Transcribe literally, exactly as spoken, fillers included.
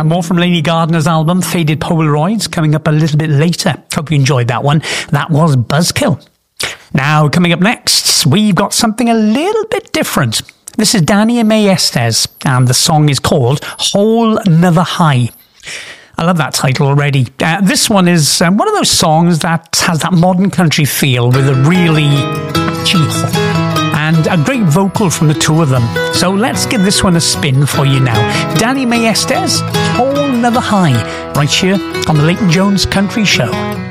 more from Lady Gardner's album, Faded Polaroids, coming up a little bit later. Hope you enjoyed that one. That was Buzzkill. Now, coming up next, we've got something a little bit different. This is Danny and May Estes, and the song is called Whole Nother High. I love that title already. Uh, this one is um, one of those songs that has that modern country feel with a really catchy hook and a great vocal from the two of them. So let's give this one a spin for you now. Danny May Estes, Whole Nother High, right here on the Leighton Jones Country Show.